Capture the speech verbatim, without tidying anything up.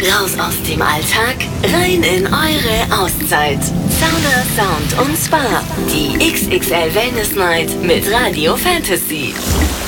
Raus aus dem Alltag, rein in eure Auszeit. Sauna, Sound und Spa. Die X X L Wellness Night mit Radio Fantasy.